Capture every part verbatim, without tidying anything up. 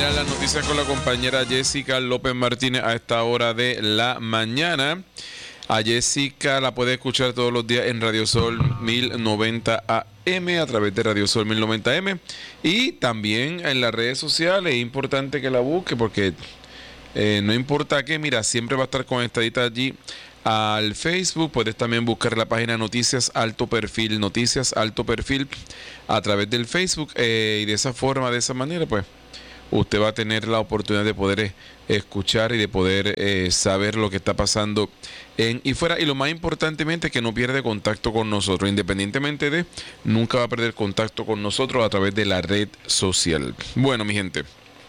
terminar las noticias con la compañera Jessica López Martínez a esta hora de la mañana. A Jessica la puede escuchar todos los días en Radio Sol mil noventa A M, a través de Radio Sol mil noventa A M, y también en las redes sociales. Es importante que la busque porque eh, no importa qué, mira, siempre va a estar conectadita allí al Facebook. Puedes también buscar la página Noticias Alto Perfil, Noticias Alto Perfil a través del Facebook, eh, y de esa forma, de esa manera, pues usted va a tener la oportunidad de poder eh, escuchar y de poder eh, saber lo que está pasando en y fuera. Y lo más importantemente, que no pierde contacto con nosotros, independientemente de, nunca va a perder contacto con nosotros a través de la red social. Bueno, mi gente,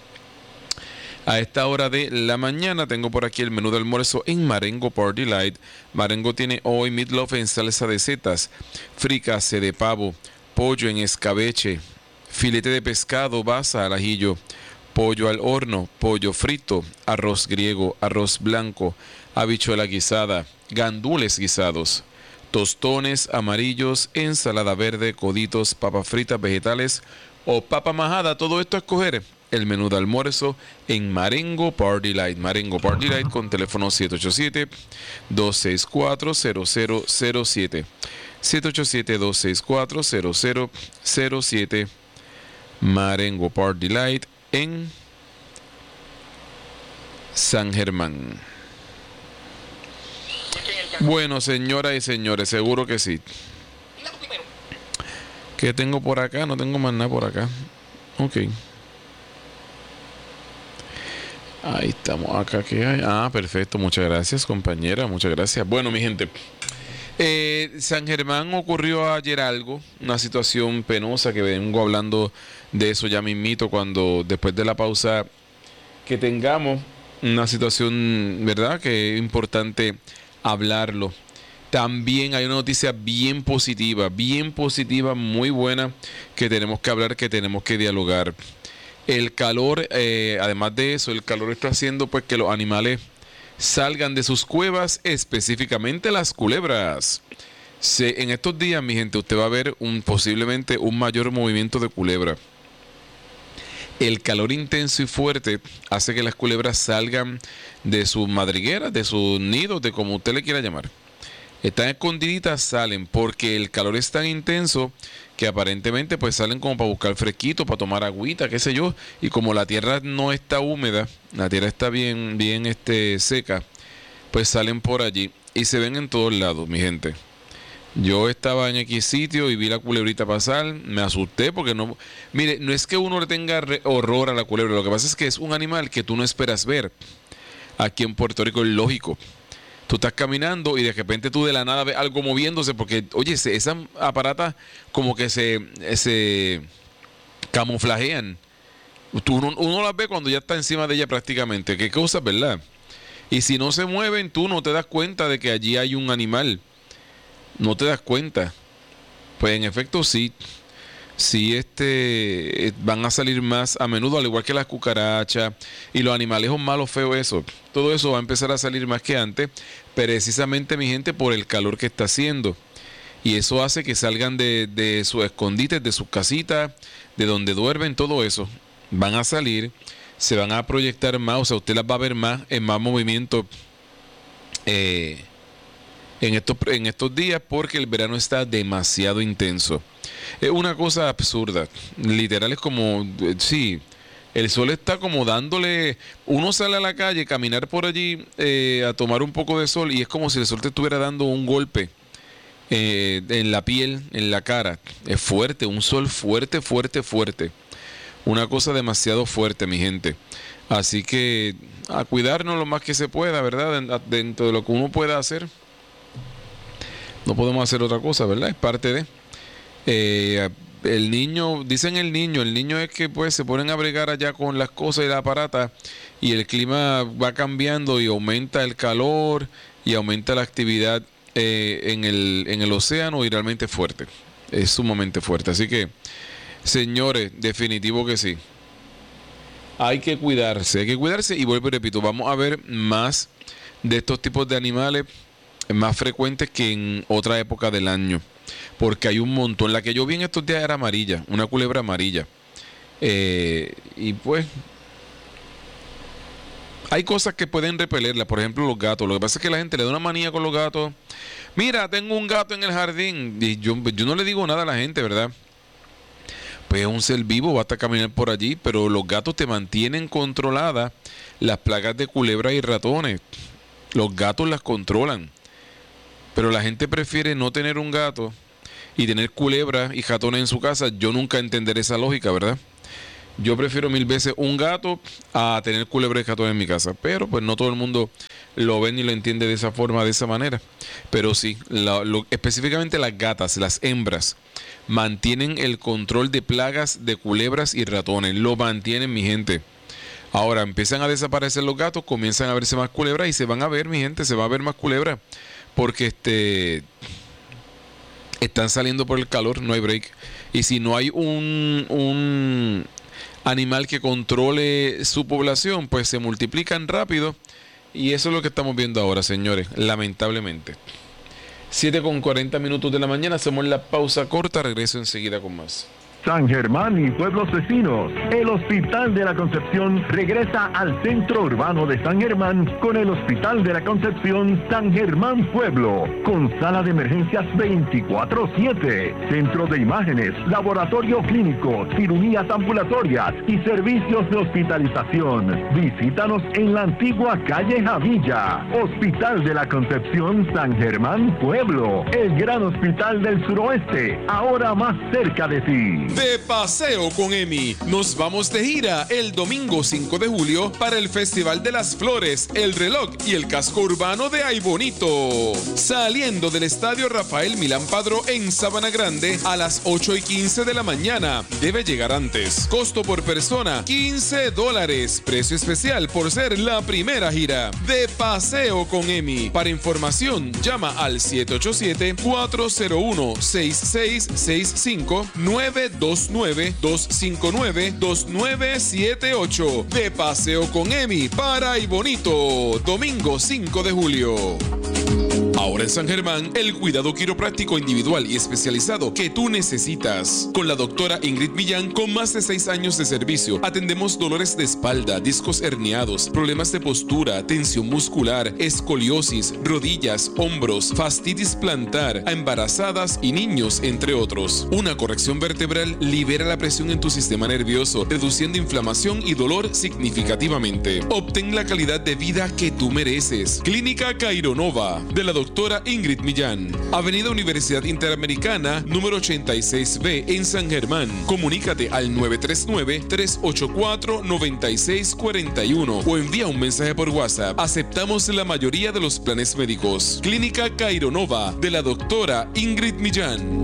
a esta hora de la mañana tengo por aquí el menú de almuerzo en Marengo Party Light. Marengo tiene hoy meatloaf en salsa de setas, fricase de pavo, pollo en escabeche, filete de pescado basa al ajillo, pollo al horno, pollo frito, arroz griego, arroz blanco, habichuela guisada, gandules guisados, tostones amarillos, ensalada verde, coditos, papas fritas, vegetales o papa majada. Todo esto a escoger el menú de almuerzo en Marengo Party Light. Marengo Party Light con teléfono siete ocho siete, dos seis cuatro, cero cero cero siete. siete ocho siete, dos seis cuatro, cero cero cero siete. Marengo Party Light en San Germán. Bueno, señoras y señores, seguro que sí. ¿Qué tengo por acá? No tengo más nada por acá. Ok. Ahí estamos. Acá que hay. Ah, perfecto. Muchas gracias, compañera. Muchas gracias. Bueno, mi gente, eh, San Germán ocurrió ayer algo, una situación penosa que vengo hablando de eso ya mismito, cuando después de la pausa que tengamos, una situación, ¿verdad?, que es importante hablarlo. También hay una noticia bien positiva, bien positiva, muy buena, que tenemos que hablar, que tenemos que dialogar. El calor, eh, además de eso, el calor está haciendo pues que los animales salgan de sus cuevas, específicamente las culebras. Se, en estos días, mi gente, usted va a ver un, posiblemente un mayor movimiento de culebra. El calor intenso y fuerte hace que las culebras salgan de sus madrigueras, de sus nidos, de como usted le quiera llamar. Están escondiditas, salen, porque el calor es tan intenso que aparentemente pues salen como para buscar fresquito, para tomar agüita, qué sé yo, y como la tierra no está húmeda, la tierra está bien, bien este, seca, pues salen por allí y se ven en todos lados, mi gente. Yo estaba en X sitio y vi la culebrita pasar, me asusté porque no... Mire, no es que uno le tenga re- horror a la culebra, lo que pasa es que es un animal que tú no esperas ver. Aquí en Puerto Rico es lógico. Tú estás caminando y de repente tú de la nada ves algo moviéndose porque, oye, se, esas aparatas como que se, se camuflajean. Tú, uno, uno las ve cuando ya está encima de ella prácticamente. Qué cosas, ¿verdad? Y si no se mueven, tú no te das cuenta de que allí hay un animal. No te das cuenta. Pues en efecto sí. Sí, este, van a salir más a menudo, al igual que las cucarachas y los animalejos malos, feos, eso. Todo eso va a empezar a salir más que antes, precisamente, mi gente, por el calor que está haciendo. Y eso hace que salgan de, de sus escondites, de sus casitas, de donde duermen, todo eso. Van a salir, se van a proyectar más, o sea, usted las va a ver más, en más movimiento eh, en, estos, en estos días, porque el verano está demasiado intenso. Es una cosa absurda, literal es como, eh, sí, el sol está como dándole, uno sale a la calle, caminar por allí eh, a tomar un poco de sol y es como si el sol te estuviera dando un golpe eh, en la piel, en la cara. Es fuerte, un sol fuerte, fuerte, fuerte. Una cosa demasiado fuerte, mi gente. Así que a cuidarnos lo más que se pueda, ¿verdad? Dentro de lo que uno pueda hacer. No podemos hacer otra cosa, ¿verdad? Es parte de... Eh, el niño, dicen el niño, el niño es que pues se ponen a bregar allá con las cosas y la aparata y el clima va cambiando y aumenta el calor y aumenta la actividad eh, en el, en el océano y realmente es fuerte, es sumamente fuerte. Así que, señores, definitivo que sí. Hay que cuidarse, hay que cuidarse y vuelvo y repito, vamos a ver más de estos tipos de animales más frecuentes que en otra época del año. Porque hay un montón. La que yo vi en estos días era amarilla, una culebra amarilla. Eh, y pues, Hay cosas que pueden repelerla, por ejemplo los gatos. Lo que pasa es que la gente le da una manía con los gatos. Mira, tengo un gato en el jardín. Y yo, yo no le digo nada a la gente, ¿verdad? Pues es un ser vivo, basta caminar por allí, pero los gatos te mantienen controladas las plagas de culebras y ratones. Los gatos las controlan. Pero la gente prefiere no tener un gato y tener culebras y ratones en su casa. Yo nunca entenderé esa lógica, ¿verdad? Yo prefiero mil veces un gato a tener culebras y ratones en mi casa. Pero pues no todo el mundo lo ve ni lo entiende de esa forma, de esa manera. Pero sí, la, lo, específicamente las gatas, las hembras, mantienen el control de plagas de culebras y ratones. Lo mantienen, mi gente. Ahora empiezan a desaparecer los gatos, comienzan a verse más culebras y se van a ver, mi gente, se va a ver más culebras. Porque este están saliendo por el calor, no hay break. Y si no hay un... un animal que controle su población, pues se multiplican rápido y eso es lo que estamos viendo ahora, señores, lamentablemente. siete con cuarenta minutos de la mañana, hacemos la pausa corta, regreso enseguida con más. San Germán y pueblos vecinos, el Hospital de la Concepción regresa al centro urbano de San Germán con el Hospital de la Concepción San Germán Pueblo, con sala de emergencias veinticuatro siete, centro de imágenes, laboratorio clínico, cirugías ambulatorias y servicios de hospitalización. Visítanos en la antigua calle Javilla. Hospital de la Concepción San Germán Pueblo, el gran hospital del suroeste, ahora más cerca de ti. De paseo con Emi, nos vamos de gira el domingo cinco de julio para el Festival de las Flores, el Reloj y el Casco Urbano de Ay Bonito. Saliendo del Estadio Rafael Milán Padró en Sabana Grande a las ocho y quince de la mañana. Debe llegar antes. Costo por persona, quince dólares. Precio especial por ser la primera gira. De paseo con Emi. Para información, llama al siete ocho siete, cuatro cero uno, seis seis seis cinco, nueve dos nueve, dos cinco nueve, dos nueve siete ocho. De paseo con Emi para Ay Bonito, domingo cinco de julio. Ahora en San Germán, el cuidado quiropráctico individual y especializado que tú necesitas. Con la doctora Ingrid Millán, con más de seis años de servicio, atendemos dolores de espalda, discos herniados, problemas de postura, tensión muscular, escoliosis, rodillas, hombros, fastitis plantar, a embarazadas y niños, entre otros. Una corrección vertebral libera la presión en tu sistema nervioso, reduciendo inflamación y dolor significativamente. Obtén la calidad de vida que tú mereces. Clínica Caironova, de la doctora Doctora Ingrid Millán, Avenida Universidad Interamericana, número ochenta y seis B en San Germán. Comunícate al nueve tres nueve, tres ocho cuatro, nueve seis cuatro uno o envía un mensaje por WhatsApp. Aceptamos la mayoría de los planes médicos. Clínica Caironova, de la doctora Ingrid Millán.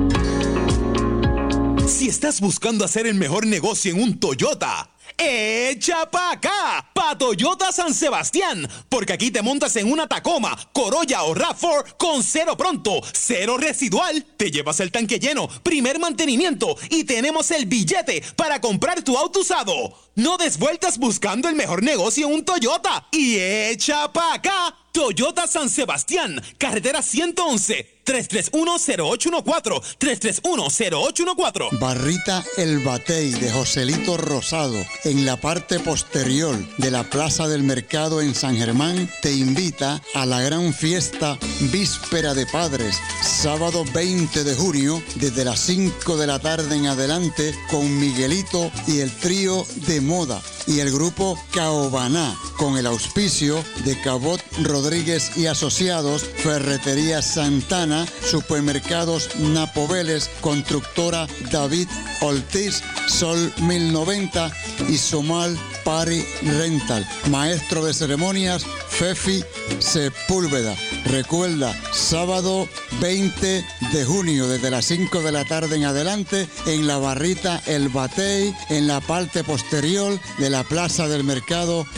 Si estás buscando hacer el mejor negocio en un Toyota, ¡echa pa' acá! Pa' Toyota San Sebastián, porque aquí te montas en una Tacoma, Corolla o RAV cuatro con cero pronto, cero residual, te llevas el tanque lleno, primer mantenimiento y tenemos el billete para comprar tu auto usado. No des vueltas buscando el mejor negocio en un Toyota y echa pa' acá. Toyota San Sebastián, carretera ciento once, tres tres uno, cero ocho uno cuatro, tres tres uno, cero ocho uno cuatro. Barrita El Batey de Joselito Rosado, en la parte posterior de la Plaza del Mercado en San Germán, te invita a la gran fiesta Víspera de Padres, sábado veinte de junio, desde las cinco de la tarde en adelante, con Miguelito y el trío de moda y el grupo Caobaná, con el auspicio de Cabot Rodríguez y Asociados, Ferretería Santana, Supermercados Napoveles, Constructora David Ortiz, Sol mil noventa y Somal Party Rental. Maestro de ceremonias, Fefi Sepúlveda. Recuerda, sábado veinte de junio, desde las cinco de la tarde en adelante, en la Barrita El Batey, en la parte posterior de la Plaza del Mercado